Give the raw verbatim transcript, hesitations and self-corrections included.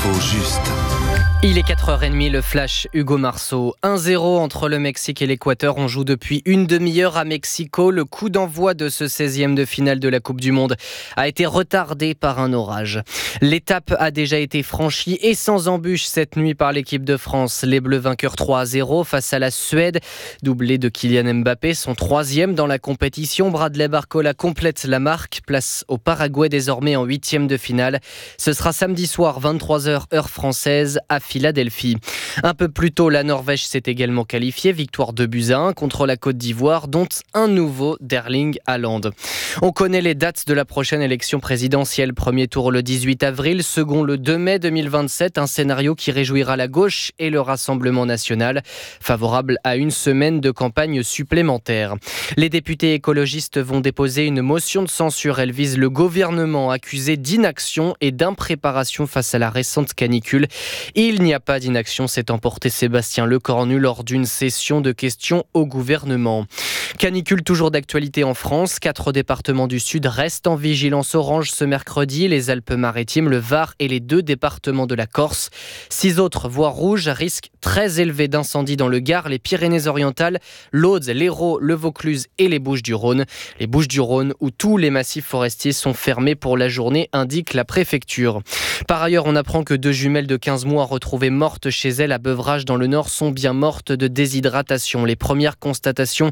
L'info juste. Il est quatre heures trente, le flash Hugo Marceau. un zéro entre le Mexique et l'Équateur. On joue depuis une demi-heure à Mexico. Le coup d'envoi de ce seizième de finale de la Coupe du Monde a été retardé par un orage. L'étape a déjà été franchie et sans embûche cette nuit par l'équipe de France. Les Bleus vainqueurs trois à zéro face à la Suède. Doublé de Kylian Mbappé, son troisième dans la compétition. Bradley Barcola complète la marque. Place au Paraguay désormais en huitième de finale. Ce sera samedi soir, vingt-trois heures heure française à Philadelphie. Un peu plus tôt, la Norvège s'est également qualifiée. Victoire deux buts à un contre la Côte d'Ivoire, dont un nouveau d'Erling Haaland. On connaît les dates de la prochaine élection présidentielle. Premier tour le dix-huit avril, second le deux mai deux mille vingt-sept. Un scénario qui réjouira la gauche et le Rassemblement national, favorable à une semaine de campagne supplémentaire. Les députés écologistes vont déposer une motion de censure. Elle vise le gouvernement accusé d'inaction et d'impréparation face à la récente canicule. Il n'y a pas d'inaction, s'est emporté Sébastien Lecornu lors d'une session de questions au gouvernement. Canicule toujours d'actualité en France. Quatre départements du Sud restent en vigilance orange ce mercredi. Les Alpes-Maritimes, le Var et les deux départements de la Corse. Six autres voies rouges, risque très élevé d'incendie dans le Gard, les Pyrénées-Orientales, l'Aude, l'Hérault, le Vaucluse et les Bouches-du-Rhône. Les Bouches-du-Rhône où tous les massifs forestiers sont fermés pour la journée, indique la préfecture. Par ailleurs, on apprend que deux jumelles de quinze mois retrouvées mortes chez elles à Beuvrages dans le Nord sont bien mortes de déshydratation. Les premières constatations